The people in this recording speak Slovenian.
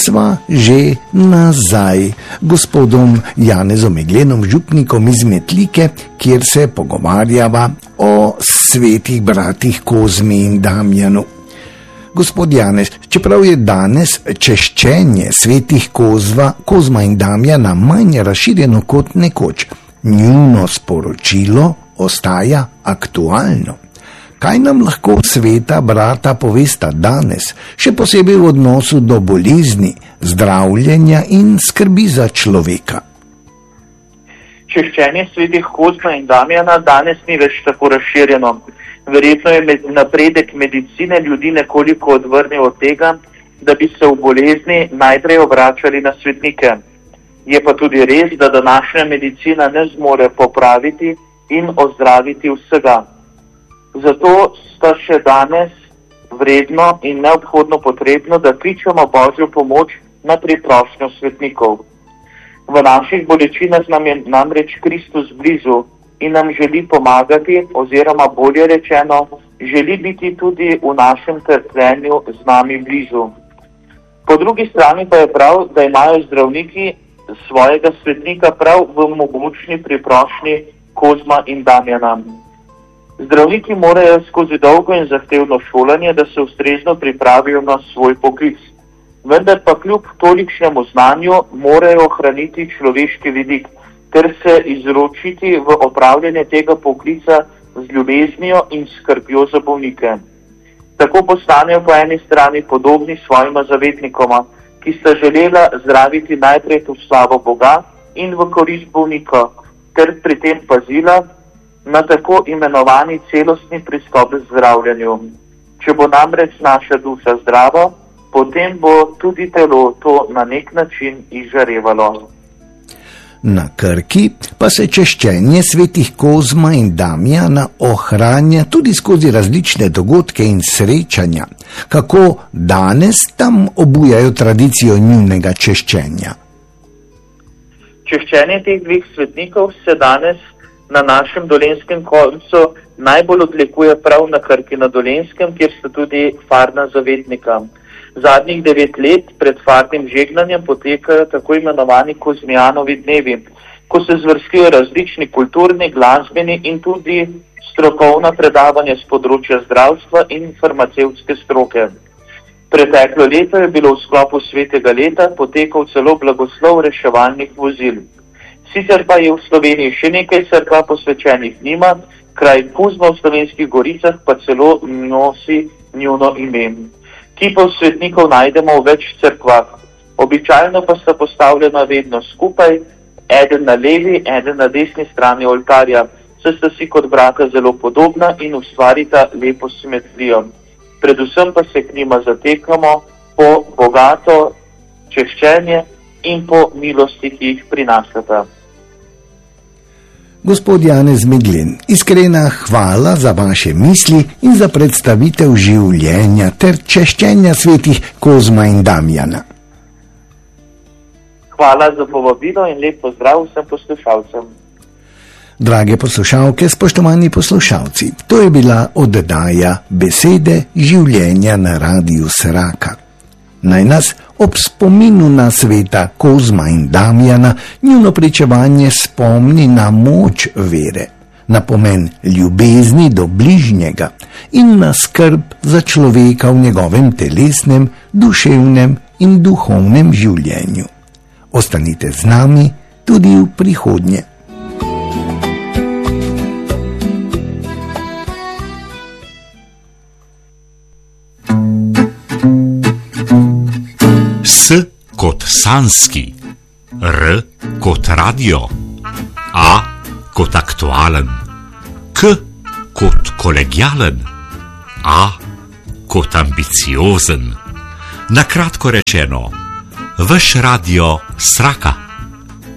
sva že nazaj, gospodom Janezom Meglenom, župnikom iz Metlike, kjer se pogovarjava o svetih bratih Kozmi in Damjanu. Gospod Janez, čeprav je danes češčenje svetih Kozma in Damjana manj razširjeno kot nekoč, njuno sporočilo ostaja aktualno. Kaj nam lahko sveta brata povesta danes, še posebej v odnosu do bolezni, zdravljenja in skrbi za človeka? Češčenje svetih Kozma in Damjana danes ni več tako razširjeno. Verjetno je napredek medicine ljudi nekoliko odvrnil od tega, da bi se v bolezni najprej obračali na svetnike. Je pa tudi res, da današnja medicina ne zmore popraviti in ozdraviti vsega. Zato sta še danes vredno in neobhodno potrebno, da kličemo Božjo pomoč na priprošnjo svetnikov. V naših bolečinah nam je namreč Kristus blizu in nam želi pomagati, oziroma bolje rečeno, želi biti tudi v našem trpljenju z nami blizu. Po drugi strani pa je prav, da imajo zdravniki svojega svetnika prav v mogočni priprošnji Kozma in Damjana. Zdravniki morajo skozi dolgo in zahtevno šolanje, da se ustrezno pripravijo na svoj poklic. Vendar pa kljub tolikšnemu znanju morajo ohraniti človeški vidik ter se izročiti v opravljanje tega poklica z ljubeznijo in skrbjo za bolnike. Tako postanejo po eni strani podobni svojima zavetnikoma, ki sta želela zdraviti najprej v slavo Boga in v korist bolnika, ter pri tem pazila na tako imenovani celostni pristop k zdravljenju. Če bo namreč naša duša zdrava, potem bo tudi telo to na nek način izžarevalo. Na Krki pa se češčenje svetih Kozma in Damjana ohranja tudi skozi različne dogodke in srečanja. Kako danes tam obujajo tradicijo njunega češčenja? Češčenje teh dveh svetnikov se danes na našem dolenjskem koncu najbolj odlikuje prav na Krki na Dolenjskem, kjer sta tudi farna zavetnika. Zadnjih 9 let pred farnim žegnanjem potekajo tako imenovani Kozmijanovi dnevi, ko se zvrstijo različni kulturni, glasbeni in tudi strokovna predavanja z področja zdravstva in farmacevtske stroke. Preteklo leto je bilo v sklopu svetega leta potekal celo blagoslov reševalnih vozil. Sicer pa je v Sloveniji še nekaj cerkva posvečenih njima, kraj Kuzma v Slovenskih Goricah pa celo nosi njuno ime. Kipov svetnikov najdemo v več cerkvah, običajno pa sta postavljena vedno skupaj, eden na levi, eden na desni strani oltarja, saj sta si kot brata zelo podobna in ustvarita lepo simetrijo. Predvsem pa se k njima zatekamo po bogato češčenje in po milosti, ki jih prinašata. Gospod Janez Meglen, iskrena hvala za vaše misli in za predstavitev življenja ter češčenja svetih Kozma in Damjana. Hvala za povabilo in lep pozdrav vsem poslušalcem. Drage poslušalke, spoštovani poslušalci, to je bila oddaja Besede življenja na Radiu Sraka. Naj nas ob spominu na sveta Kozma in Damjana njuno pričevanje spomni na moč vere, na pomen ljubezni do bližnjega in na skrb za človeka v njegovem telesnem, duševnem in duhovnem življenju. Ostanite z nami tudi v prihodnje. S kot sanski, R kot radio, A kot aktualen, K kot kolegialen, A kot ambiciozen. Na kratko rečeno, vaš Radio Sraka.